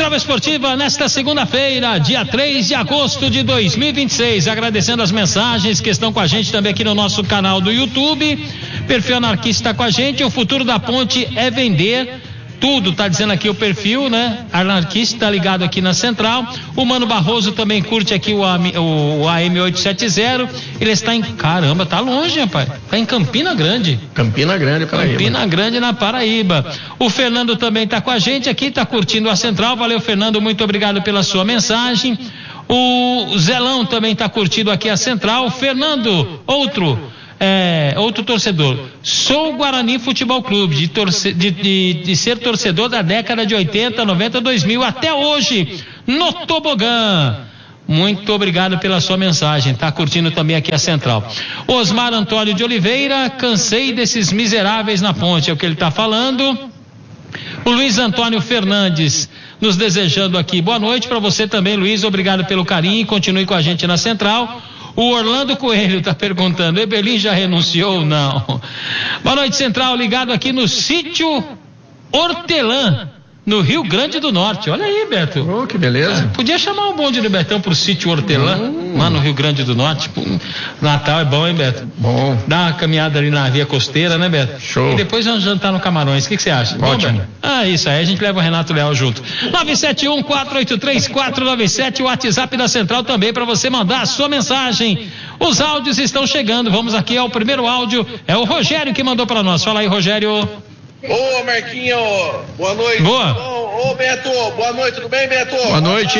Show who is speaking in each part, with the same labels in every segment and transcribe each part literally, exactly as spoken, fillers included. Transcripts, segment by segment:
Speaker 1: Central Esportiva nesta segunda-feira, dia três de agosto de dois mil e vinte e seis. Agradecendo as mensagens que estão com a gente também aqui no nosso canal do YouTube. Perfil Anarquista com a gente. O futuro da ponte é vender tudo, tá dizendo aqui o perfil, né? Anarquista tá ligado aqui na Central. O Mano Barroso também curte aqui o, o, o A M oitocentos e setenta. Ele está em, caramba, tá longe, rapaz. Tá em Campina Grande.
Speaker 2: Campina Grande, Paraíba.
Speaker 1: Campina Grande, na Paraíba. O Fernando também tá com a gente aqui, tá curtindo a Central. Valeu, Fernando, muito obrigado pela sua mensagem. O Zelão também tá curtindo aqui a Central. Fernando, outro É, outro torcedor, sou Guarani Futebol Clube, de, torce, de, de, de ser torcedor da década de oitenta, noventa, dois mil até hoje, no tobogã. Muito obrigado pela sua mensagem, tá curtindo também aqui a Central. Osmar Antônio de Oliveira, cansei desses miseráveis na ponte, é o que ele tá falando. O Luiz Antônio Fernandes nos desejando aqui boa noite para você também, Luiz, obrigado pelo carinho, continue com a gente na Central. O Orlando Coelho está perguntando, Eberlin já renunciou ou não? Boa noite, Central, ligado aqui no sítio Hortelã, no Rio Grande do Norte. Olha aí, Beto.
Speaker 2: Oh, que beleza.
Speaker 1: É, podia chamar o bonde do Betão pro sítio Hortelã, hum. lá no Rio Grande do Norte. Natal é bom, hein, Beto?
Speaker 2: Bom.
Speaker 1: Dá uma caminhada ali na via costeira, né, Beto?
Speaker 2: Show.
Speaker 1: E depois vamos jantar no Camarões. O que você acha?
Speaker 2: Ótimo.
Speaker 1: Bom, ah, isso aí, a gente leva o Renato Leal junto. nove sete um, quatro oito três, quatro nove sete, o WhatsApp da Central também para você mandar a sua mensagem. Os áudios estão chegando. Vamos aqui ao primeiro áudio. É o Rogério que mandou para nós. Fala aí, Rogério.
Speaker 3: Ô, Marquinho, boa noite.
Speaker 1: Boa.
Speaker 3: Ô, ô, Beto, boa noite, tudo bem, Beto?
Speaker 2: Boa noite.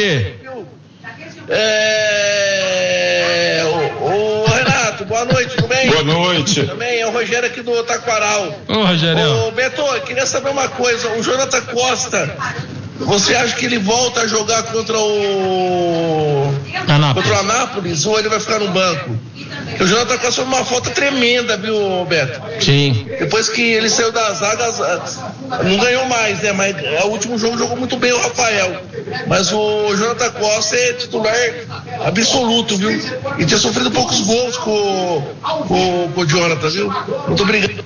Speaker 3: É... Ô, ô, Renato, boa noite, tudo bem?
Speaker 4: Boa noite.
Speaker 3: Também é o Rogério aqui do Taquaral.
Speaker 1: Ô, Rogério.
Speaker 3: Ô, Beto, eu queria saber uma coisa, o Jonathan Costa, você acha que ele volta a jogar contra o...
Speaker 1: Anápolis.
Speaker 3: Contra o Anápolis ou ele vai ficar no banco? O Jonathan Costa foi uma falta tremenda, viu, Beto?
Speaker 2: Sim.
Speaker 3: Depois que ele saiu da zaga, não ganhou mais, né? Mas o último jogo jogou muito bem o Rafael. Mas o Jonathan Costa é titular absoluto, viu? E tinha sofrido poucos gols com, com, com o Jonathan, viu? Muito obrigado.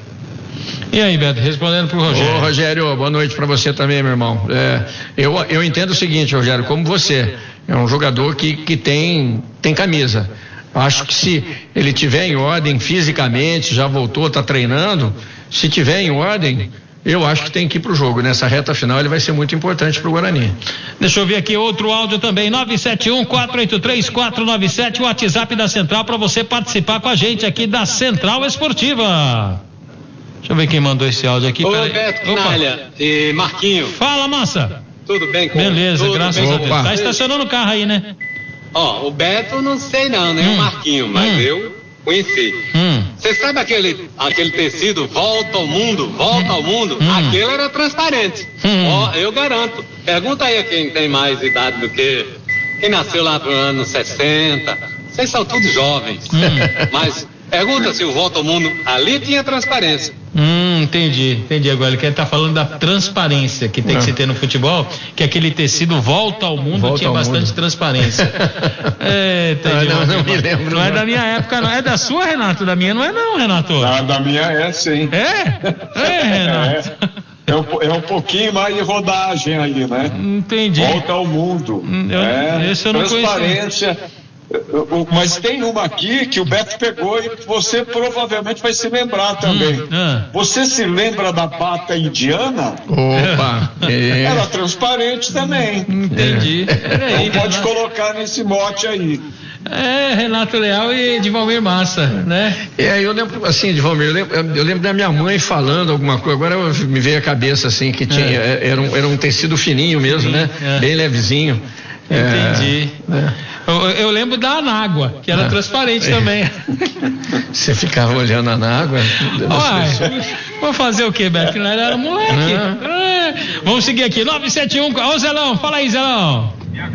Speaker 1: E aí, Beto, respondendo pro Rogério.
Speaker 2: Ô, Rogério, boa noite para você também, meu irmão. É, eu, eu entendo o seguinte, Rogério, como você, é um jogador que, que tem, tem camisa. Acho que se ele tiver em ordem fisicamente, já voltou, está treinando, se tiver em ordem, eu acho que tem que ir pro jogo. Nessa reta final ele vai ser muito importante pro Guarani.
Speaker 1: Deixa eu ver aqui outro áudio também, nove sete um, quatro oito três, quatro nove sete, o WhatsApp da Central para você participar com a gente aqui da Central Esportiva. Deixa eu ver quem mandou esse áudio aqui.
Speaker 5: Ô, Beto Quinalha e Marquinho.
Speaker 1: Fala, massa.
Speaker 5: Tudo bem com
Speaker 1: Beleza,
Speaker 5: tudo
Speaker 1: graças
Speaker 5: bem?
Speaker 1: a Deus. Tá estacionando o carro aí, né?
Speaker 5: Ó, o Beto não sei não, nem hum. o Marquinho, mas hum. eu conheci. Você hum. sabe aquele, aquele tecido volta ao mundo, volta hum. ao mundo? Hum. Aquele era transparente. Hum. Ó, eu garanto. Pergunta aí a quem tem mais idade do que quem nasceu lá no ano sessenta. Vocês são todos jovens. Hum. Mas pergunta se o volta ao mundo ali tinha transparência.
Speaker 1: Hum, entendi, entendi agora. Ele quer estar tá falando da transparência que tem não. que se ter no futebol, que aquele tecido volta ao mundo volta tinha ao bastante mundo. Transparência. É, entendi,
Speaker 2: não, não, não me lembro.
Speaker 1: Não, não é da minha época, não é da sua, Renato? Da minha não é não, Renato.
Speaker 4: Ah, da minha é sim.
Speaker 1: É? É, Renato.
Speaker 4: É. É um, é um pouquinho mais de rodagem aí, né?
Speaker 1: Entendi.
Speaker 4: Volta ao mundo.
Speaker 1: Eu,
Speaker 4: é,
Speaker 1: esse eu não
Speaker 4: transparência. Conheço. Mas tem uma aqui que o Beto pegou e você provavelmente vai se lembrar também. Hum, ah. Você se lembra da bata indiana?
Speaker 2: Opa! É.
Speaker 4: Era transparente também.
Speaker 1: Entendi.
Speaker 4: É. Aí, então pode Renato. Colocar nesse mote aí.
Speaker 1: É, Renato Leal e Edvalmir Massa, né?
Speaker 2: É, eu lembro, assim, Edvalmir, eu lembro, eu lembro da minha mãe falando alguma coisa, agora me veio a cabeça, assim, que tinha, é. era, um, era um tecido fininho mesmo, Sim, né? É. Bem levezinho.
Speaker 1: Entendi. É. Eu, eu lembro da anágua, que era é. transparente é. também.
Speaker 2: Você ficava olhando a anágua?
Speaker 1: Uai, vou fazer o quê, Beto? Nós era moleque. É. Vamos seguir aqui, nove sete um, ô Zelão, fala aí, Zelão.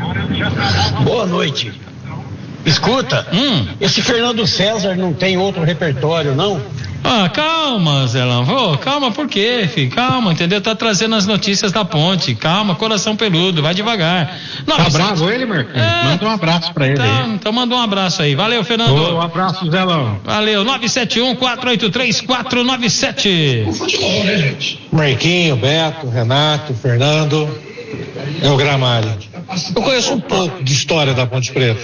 Speaker 6: Boa noite. Escuta, hum. esse Fernando César não tem outro repertório, não?
Speaker 1: Ah, calma, Zelão. Oh, calma, por quê, filho? Calma, entendeu? Tá trazendo as notícias da ponte. Calma, coração peludo, vai devagar.
Speaker 7: Não, tá bravo ele, Marcos? É... Manda um abraço pra ele.
Speaker 1: Tá, então manda um abraço aí. Valeu, Fernando.
Speaker 7: Oh, um abraço, Zelão.
Speaker 1: Valeu, nove sete um, quatro oito três, quatro nove sete.
Speaker 6: O futebol, né, gente? Marquinho, Beto, Renato, Fernando.
Speaker 7: É o gramado. Eu conheço um pouco de história da Ponte Preta.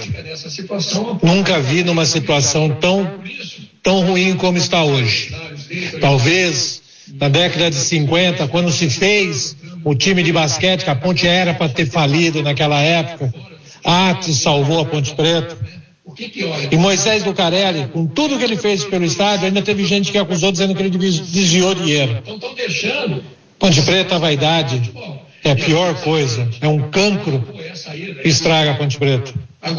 Speaker 7: Nunca vi numa situação tão, tão ruim como está hoje. Talvez na década de cinquenta, quando se fez o time de basquete, que a Ponte era para ter falido naquela época, a Atis salvou a Ponte Preta. E Moisés Lucarelli, com tudo que ele fez pelo estádio, ainda teve gente que acusou dizendo que ele desviou dinheiro. Ponte Preta, a vaidade é a pior coisa, é um cancro que estraga a Ponte Preta.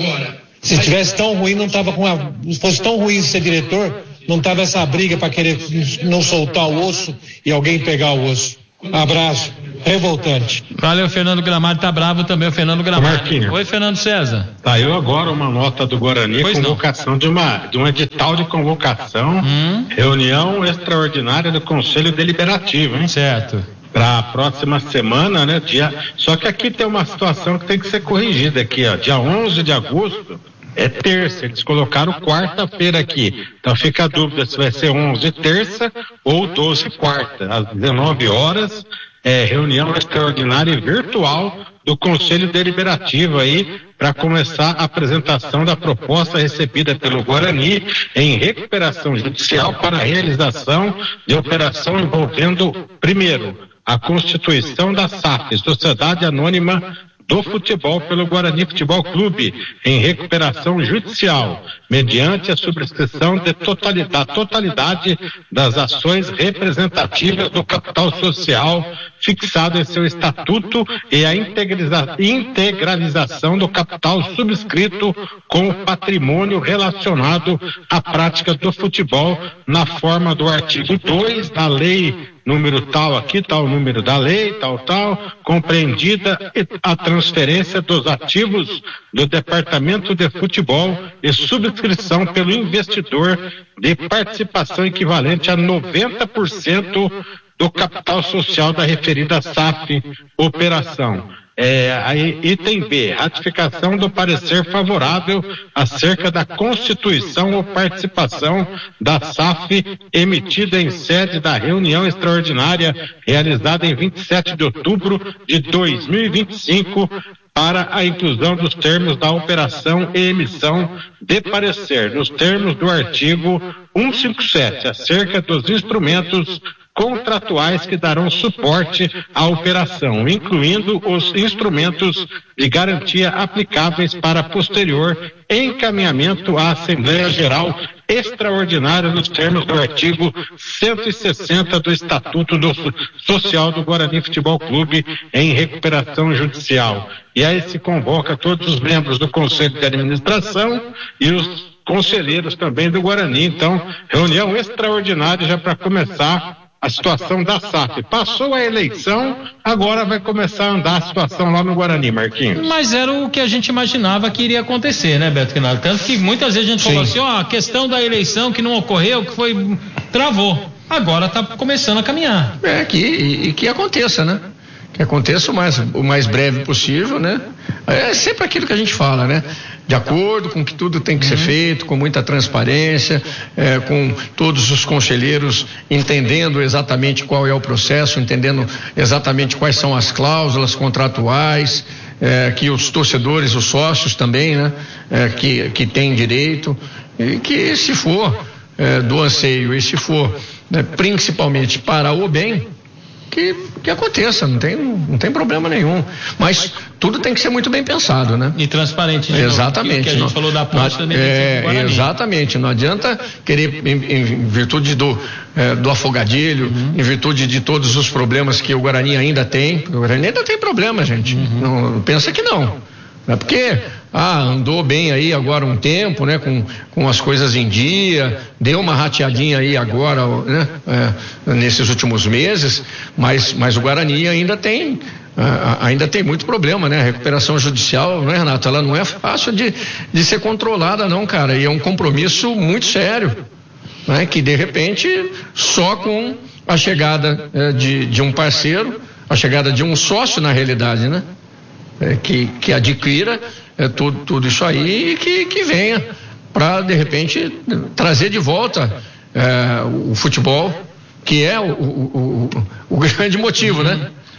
Speaker 7: Se tivesse tão ruim, não tava com a, se fosse tão ruim ser diretor, não tava essa briga para querer não soltar o osso e alguém pegar o osso. Abraço, revoltante.
Speaker 1: Valeu, Fernando Gramado, tá bravo também o Fernando Gramado.
Speaker 7: Marquinhos.
Speaker 1: Oi, Fernando César.
Speaker 7: Saiu agora uma nota do Guarani, pois convocação de uma, de um edital de convocação, hum. reunião extraordinária do Conselho Deliberativo, hein?
Speaker 1: Certo.
Speaker 7: Para a próxima semana, né? Dia, só que aqui tem uma situação que tem que ser corrigida aqui, ó. Dia onze de agosto é terça, eles colocaram quarta-feira aqui. Então fica a dúvida se vai ser onze terça ou doze quarta, às dezenove horas, é, reunião extraordinária e virtual do Conselho Deliberativo aí, para começar a apresentação da proposta recebida pelo Guarani em recuperação judicial para a realização de operação envolvendo, primeiro, a constituição da S A F, Sociedade Anônima do Futebol, pelo Guarani Futebol Clube, em recuperação judicial, mediante a subscrição de totalidade, da totalidade das ações representativas do capital social fixado em seu estatuto e a integraliza, integralização do capital subscrito com o patrimônio relacionado à prática do futebol na forma do artigo dois da lei número tal aqui, tal número da lei, tal, tal, compreendida a transferência dos ativos do Departamento de Futebol e subscrição pelo investidor de participação equivalente a noventa por cento do capital social da referida S A F operação. É, aí, item B, ratificação do parecer favorável acerca da constituição ou participação da S A F emitida em sede da reunião extraordinária realizada em vinte e sete de outubro de dois mil e vinte e cinco para a inclusão dos termos da operação e emissão de parecer nos termos do artigo cento e cinquenta e sete acerca dos instrumentos contratuais que darão suporte à operação, incluindo os instrumentos de garantia aplicáveis para posterior encaminhamento à Assembleia Geral Extraordinária nos termos do artigo cento e sessenta do Estatuto do Social do Guarani Futebol Clube em recuperação judicial. E aí se convoca todos os membros do Conselho de Administração e os conselheiros também do Guarani. Então, reunião extraordinária já para começar a situação da S A F. Passou a eleição, agora vai começar a andar a situação lá no Guarani, Marquinhos.
Speaker 1: Mas era o que a gente imaginava que iria acontecer, né, Beto Quinaldo? Tanto que muitas vezes a gente Sim. falou assim, ó, a questão da eleição que não ocorreu, que foi, travou. Agora está começando a caminhar.
Speaker 2: É, que, e, e que aconteça, né? Que aconteça o mais, o mais breve possível, né? É sempre aquilo que a gente fala, né? De acordo com que tudo tem que ser feito, com muita transparência, é, com todos os conselheiros entendendo exatamente qual é o processo, entendendo exatamente quais são as cláusulas contratuais, é, que os torcedores, os sócios também, né? É, que, que têm direito, e que se for é, do anseio e se for né, principalmente para o bem, Que, que aconteça, não tem, não tem problema nenhum, mas tudo tem que ser muito bem pensado, né?
Speaker 1: E transparente.
Speaker 2: De exatamente.
Speaker 1: Que a gente não, falou da Ponte também.
Speaker 2: É, exatamente, não adianta querer, em, em virtude do, é, do afogadilho, uhum. em virtude de todos os problemas que o Guarani ainda tem, o Guarani ainda tem problema, gente, uhum. não, pensa que não. É porque ah, andou bem aí agora um tempo, né, com, com as coisas em dia, deu uma rateadinha aí agora, né, é, nesses últimos meses, mas, mas o Guarani ainda tem, ah, ainda tem muito problema, né? A recuperação judicial, né, Renato? Ela não é fácil de, de ser controlada, não, cara, e é um compromisso muito sério, né? Que de repente, só com a chegada é, de, de um parceiro, a chegada de um sócio na realidade, né? É, que, que adquira é, tudo, tudo isso aí e que, que venha para, de repente, trazer de volta é, o futebol, que é o, o, o, o grande motivo, né?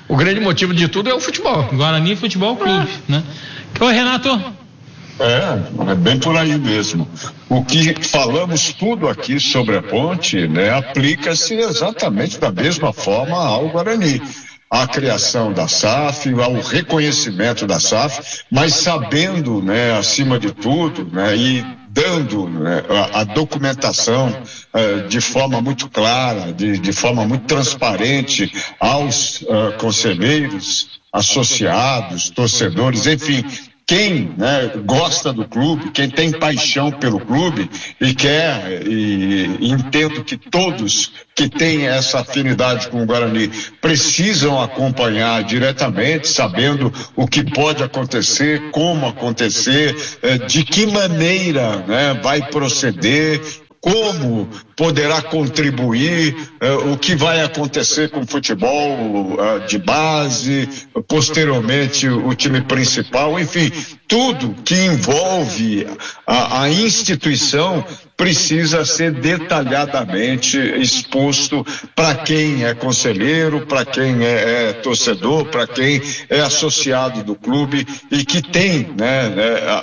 Speaker 2: O grande motivo de tudo é o futebol.
Speaker 1: Guarani Futebol Clube, é. né? Oi, Renato.
Speaker 4: É, é bem por aí mesmo. O que falamos tudo aqui sobre a ponte, né, aplica-se exatamente da mesma forma ao Guarani. A criação da S A F, ao reconhecimento da S A F, mas sabendo, né, acima de tudo, né, e dando, né, a, a documentação uh, de forma muito clara, de, de forma muito transparente aos uh, conselheiros, associados, torcedores, enfim, quem, né, gosta do clube, quem tem paixão pelo clube e quer, e, e entendo que todos que têm essa afinidade com o Guarani precisam acompanhar diretamente, sabendo o que pode acontecer, como acontecer, eh, de que maneira, né, vai proceder, como poderá contribuir, uh, o que vai acontecer com o futebol uh, de base, posteriormente o time principal, enfim, tudo que envolve a, a instituição precisa ser detalhadamente exposto para quem é conselheiro, para quem é, é torcedor, para quem é associado do clube e que tem, né,